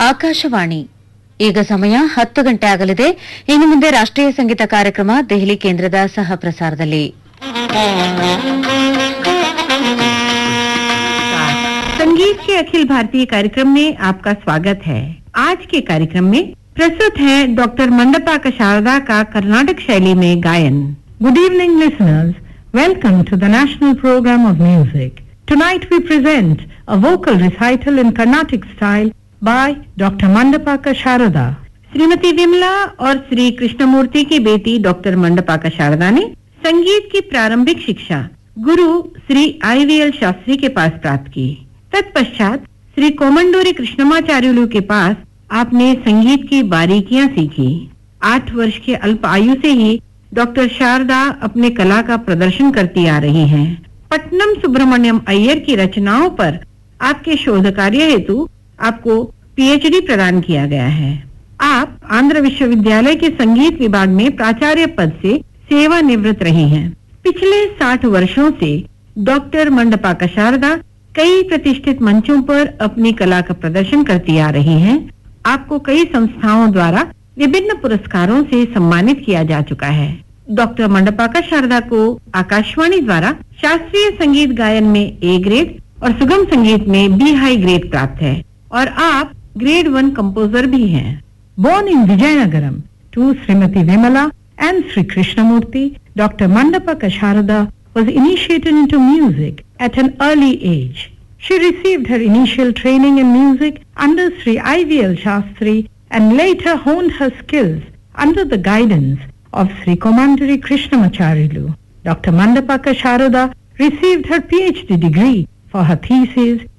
ಆಕಾಶವಾಣಿ ಈಗ ಸಮಯ 10 ಗಂಟೆ ಆಗಲಿದೆ. ಇನ್ನು ಮುಂದೆ ರಾಷ್ಟ್ರೀಯ ಸಂಗೀತ ಕಾರ್ಯಕ್ರಮ ದೆಹಲಿ ಕೇಂದ್ರದ ಸಹ ಪ್ರಸಾರದಲ್ಲಿ. संगीत के अखिल भारतीय कार्यक्रम में आपका स्वागत है. आज के कार्यक्रम में प्रस्तुत है डॉक्टर मंडपाका शारदा का कर्नाटक शैली में गायन. Good evening listeners, welcome to the national program of music. Tonight we present a vocal recital in Carnatic style by Dr. Mandapaka Sharada. Shrimati Vimla और श्री कृष्णमूर्ति की बेटी डॉक्टर मंडपाका शारदा ने संगीत की प्रारंभिक शिक्षा गुरु श्री IVL शास्त्री के पास प्राप्त की. तत्पश्चात श्री कोमंडूरी कृष्णमाचार्युलु के पास आपने संगीत की बारीकियां सीखी. 8 वर्ष के अल्प आयु से ही डॉक्टर शारदा अपने कला का प्रदर्शन करती आ रही हैं. पट्टनम सुब्रमण्यम अय्यर की रचनाओं पर आपके शोध कार्य हेतु आपको PhD प्रदान किया गया है. आप आंध्र विश्वविद्यालय के संगीत विभाग में प्राचार्य पद से सेवानिवृत्त रही हैं. पिछले 60 वर्षों से डॉक्टर मंडपाका शारदा कई प्रतिष्ठित मंचों पर अपनी कला का प्रदर्शन करती आ रही हैं. आपको कई संस्थाओं द्वारा विभिन्न पुरस्कारों से सम्मानित किया जा चुका है. डॉक्टर मंडपाका शारदा को आकाशवाणी द्वारा शास्त्रीय संगीत गायन में A ग्रेड और सुगम संगीत में B हाई ग्रेड प्राप्त है और आप ग्रेड 1 कंपोजर भी हैं. Born in Vijayanagaram to Srimati Vimala and Sri Krishnamurti, Dr. Mandapaka Sharada was initiated into music at an early age. She received her initial training in music under Sri IVL Shastri and later honed her skills under the guidance of Sri Komanduri Krishnamacharyalu. Dr. Mandapaka Sharada received her PhD degree for her thesis